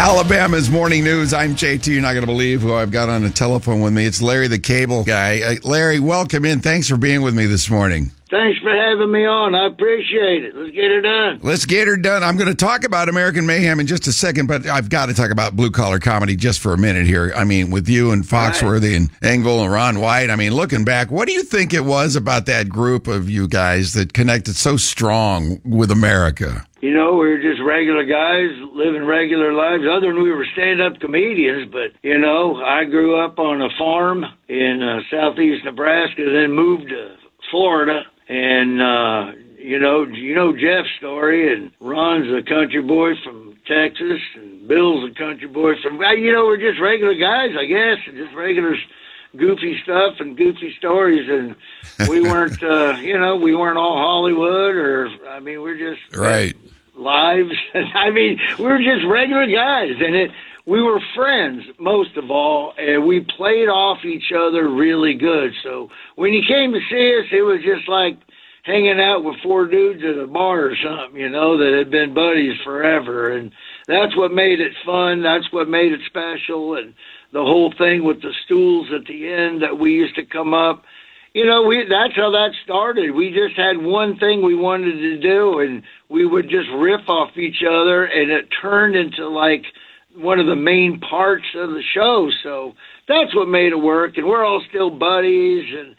Alabama's morning news. I'm JT. You're not going to believe who I've got on the telephone with me. It's Larry the Cable Guy. Larry, welcome in. Thanks for being with me this morning. Thanks for having me on. I appreciate it. Let's get her done. Let's get her done. I'm going to talk about American Mayhem in just a second, but I've got to talk about blue-collar comedy just for a minute here. I mean, with you and Foxworthy and Engvall and Ron White, I mean, looking back, what do you think it was about that group of you guys that connected so strong with America? You know, we were just regular guys living regular lives. Other than we were stand-up comedians, but, you know, I grew up on a farm in southeast Nebraska, then moved to Florida. And, you know Jeff's story, and Ron's a country boy from Texas, and Bill's a country boy from, we're just regular guys, I guess, and just regular goofy stuff and goofy stories, and we weren't, we weren't all Hollywood, we're just right lives. We were just regular guys, and we were friends, most of all, and we played off each other really good. So when you came to see us, it was just like hanging out with four dudes at a bar or something, that had been buddies forever. And that's what made it fun. That's what made it special. And the whole thing with the stools at the end that we used to come up, that's how that started. We just had one thing we wanted to do, and we would just riff off each other, and it turned into like one of the main parts of the show. So that's what made it work, and we're all still buddies. And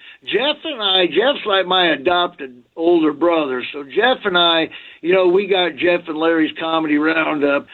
Jeff's like my adopted older brother. So Jeff and I, we got Jeff and Larry's Comedy Roundup,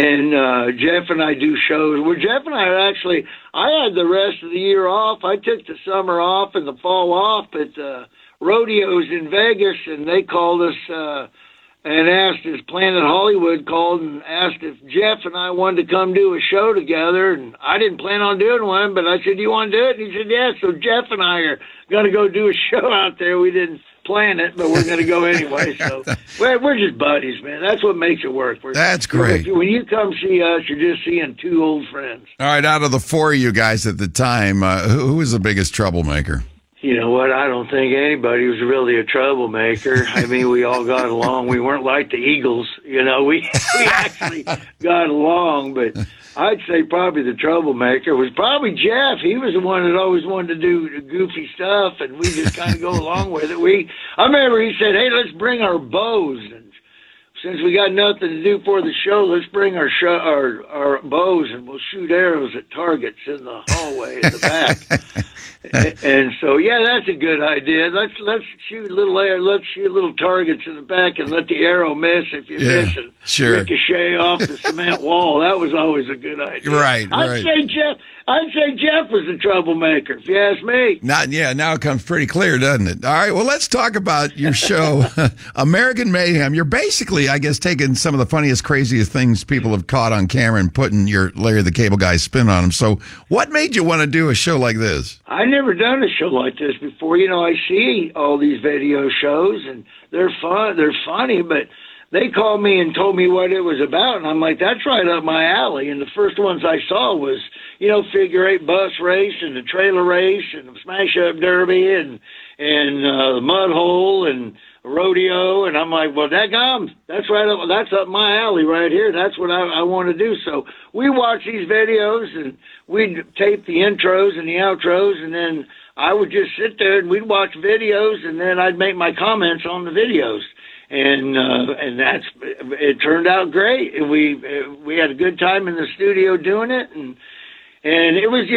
and Jeff and I do shows. Well, Jeff and I I had the rest of the year off. I took the summer off and the fall off at rodeos in Vegas, and they called us and asked us, Planet Hollywood called and asked if Jeff and I wanted to come do a show together. And I didn't plan on doing one, but I said, do you want to do it? And he said, yeah. So Jeff and I are going to go do a show out there. We didn't plan it, but we're going to go anyway. So we're just buddies, man. That's what makes it work. That's great. When you come see us, you're just seeing two old friends. All right, out of the four of you guys at the time, who was the biggest troublemaker? You know what? I don't think anybody was really a troublemaker. We all got along. We weren't like the Eagles. We actually got along, but I'd say probably the troublemaker was probably Jeff. He was the one that always wanted to do goofy stuff, and we just kind of go along with it. I remember he said, hey, let's bring our bows. And since we got nothing to do for the show, let's bring our bows, and we'll shoot arrows at targets in the hallway in the back. And so, yeah, that's a good idea. Let's shoot little targets in the back and let the arrow miss if you miss it. Sure. Ricochet off the cement wall. That was always a good idea. Right. I'd say Jeff was the troublemaker, if you ask me. Now it comes pretty clear, doesn't it? All right, well, let's talk about your show, American Mayhem. You're basically, I guess, taking some of the funniest, craziest things people have caught on camera and putting your Larry the Cable Guy spin on them. So what made you want to do a show like this? I never done a show like this before. I see all these video shows, and they're fun. They're funny, but they called me and told me what it was about, and I'm like, that's right up my alley. And the first ones I saw was, figure eight bus race and the trailer race and the smash up derby and the mud hole and rodeo. And I'm like, well, that's right up, that's up my alley right here. That's what I want to do. So we watch these videos, and we'd tape the intros and the outros, and then I would just sit there and we'd watch videos, and then I'd make my comments on the videos. And it turned out great. And we had a good time in the studio doing it, and it was,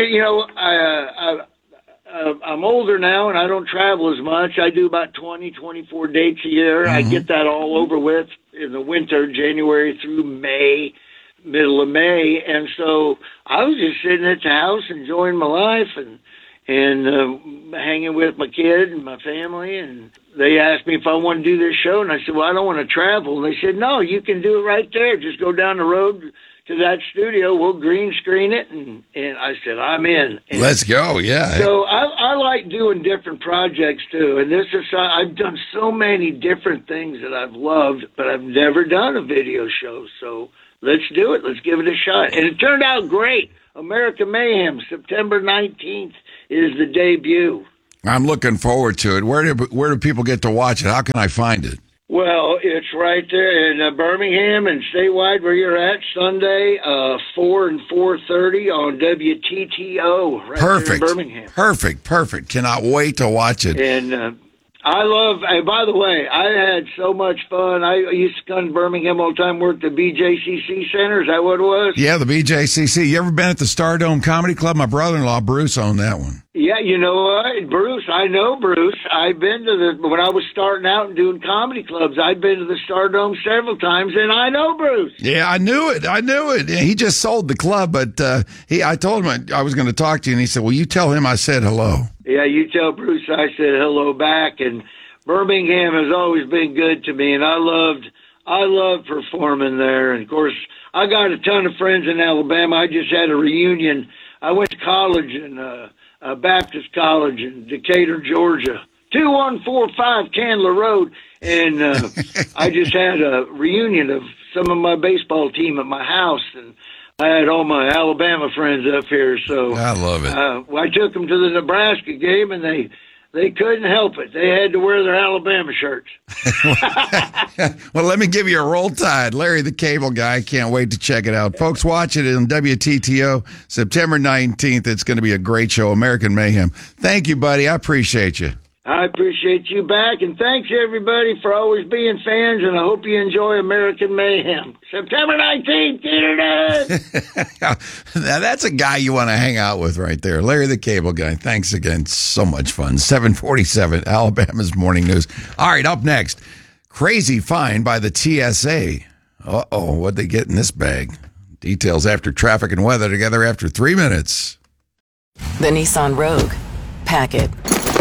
I'm older now and I don't travel as much. I do about 24 dates a year. Mm-hmm. I get that all over with in the winter, January through May, middle of May. And so I was just sitting at the house enjoying my life and hanging with my kid and my family, and they asked me if I wanted to do this show, and I said, well, I don't want to travel. And they said, no, you can do it right there. Just go down the road to that studio. We'll green screen it. And I said, I'm in. And let's go, yeah. So I like doing different projects, too. And I've done so many different things that I've loved, but I've never done a video show. So let's do it. Let's give it a shot. And it turned out great. American Mayhem, September 19th is the debut. I'm looking forward to it. Where do people get to watch it? How can I find it? Well, it's right there in Birmingham and statewide where you're at Sunday, 4 and 4:30 on WTTO right there in Birmingham. Perfect. Cannot wait to watch it. And I love, and by the way, I had so much fun. I used to come to Birmingham all the time, work the BJCC Center. Is that what it was? Yeah, the BJCC. You ever been at the Stardome Comedy Club? My brother-in-law, Bruce, owned that one. Yeah, you know what, Bruce? I know Bruce. I've been to when I was starting out and doing comedy clubs, I'd been to the Stardome several times, and I know Bruce. Yeah, I knew it. He just sold the club, but I told him I was going to talk to you, and he said, well, you tell him I said hello. Yeah, you tell Bruce I said hello back, and Birmingham has always been good to me, and I loved performing there. And, of course, I got a ton of friends in Alabama. I just had a reunion. I went to college in Baptist College in Decatur, Georgia, 2145 Candler Road, and I just had a reunion of some of my baseball team at my house, and I had all my Alabama friends up here, so I love it. I took them to the Nebraska game, and they couldn't help it. They had to wear their Alabama shirts. Well, let me give you a roll tide. Larry the Cable Guy. Can't wait to check it out. Folks, watch it on WTTO September 19th. It's going to be a great show, American Mayhem. Thank you, buddy. I appreciate you. I appreciate you back, and thanks, everybody, for always being fans, and I hope you enjoy American Mayhem. September 19th, Internet! Now, that's a guy you want to hang out with right there. Larry the Cable Guy. Thanks again. So much fun. 747, Alabama's Morning News. All right, up next, crazy find by the TSA. Uh-oh, what'd they get in this bag? Details after traffic and weather together after 3 minutes. The Nissan Rogue. Pack it.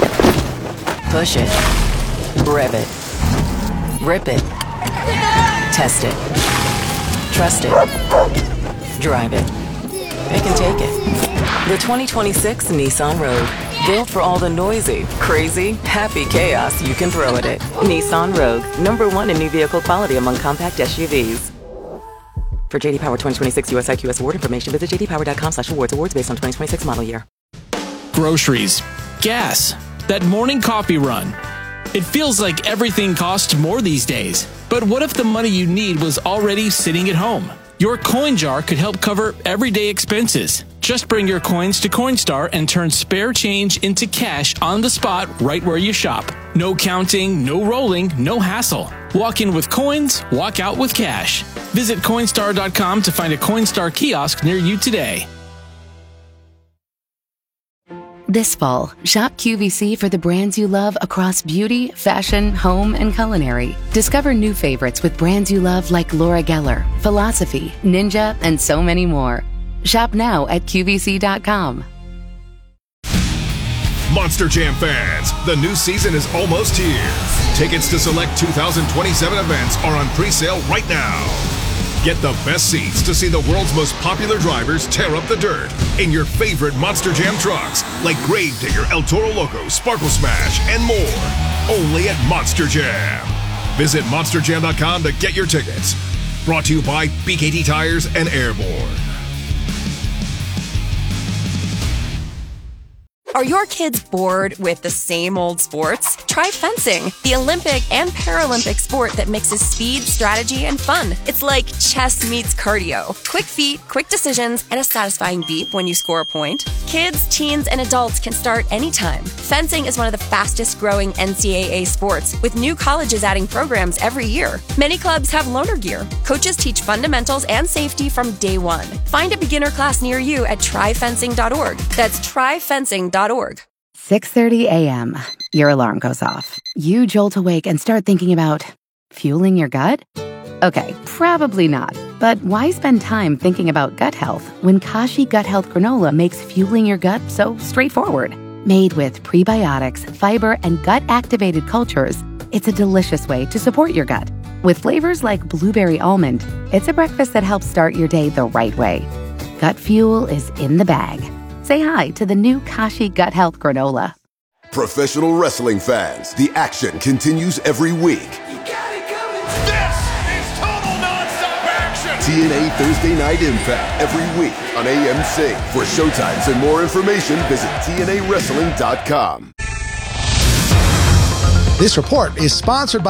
Push it. Rev it. Rip it. Test it. Trust it. Drive it. It can take it. The 2026 Nissan Rogue. Built for all the noisy, crazy, happy chaos you can throw at it. Nissan Rogue. #1 in new vehicle quality among compact SUVs. For JD Power 2026 US IQS award information, visit jdpower.com/awards. Awards based on 2026 model year. Groceries. Gas. That morning coffee run. It feels like everything costs more these days. But what if the money you need was already sitting at home? Your coin jar could help cover everyday expenses. Just bring your coins to Coinstar and turn spare change into cash on the spot right where you shop. No counting, no rolling, no hassle. Walk in with coins, walk out with cash. Visit Coinstar.com to find a Coinstar kiosk near you today. This fall, shop QVC for the brands you love across beauty, fashion, home, and culinary. Discover new favorites with brands you love like Laura Geller, Philosophy, Ninja, and so many more. Shop now at QVC.com. Monster Jam fans, the new season is almost here. Tickets to select 2027 events are on pre-sale right now. Get the best seats to see the world's most popular drivers tear up the dirt in your favorite Monster Jam trucks like Gravedigger, El Toro Loco, Sparkle Smash, and more. Only at Monster Jam. Visit monsterjam.com to get your tickets. Brought to you by BKT Tires and Airborne. Are your kids bored with the same old sports? Try fencing, the Olympic and Paralympic sport that mixes speed, strategy, and fun. It's like chess meets cardio. Quick feet, quick decisions, and a satisfying beep when you score a point. Kids, teens, and adults can start anytime. Fencing is one of the fastest growing NCAA sports, with new colleges adding programs every year. Many clubs have loaner gear. Coaches teach fundamentals and safety from day one. Find a beginner class near you at tryfencing.org. That's tryfencing.org. 6:30 a.m. Your alarm goes off. You jolt awake and start thinking about fueling your gut? Okay, probably not. But why spend time thinking about gut health when Kashi Gut Health Granola makes fueling your gut so straightforward? Made with prebiotics, fiber, and gut-activated cultures, it's a delicious way to support your gut. With flavors like blueberry almond, it's a breakfast that helps start your day the right way. Gut fuel is in the bag. Say hi to the new Kashi Gut Health Granola. Professional wrestling fans, the action continues every week. This is total nonstop action! TNA Thursday Night Impact every week on AMC. For showtimes and more information, visit TNAWrestling.com. This report is sponsored by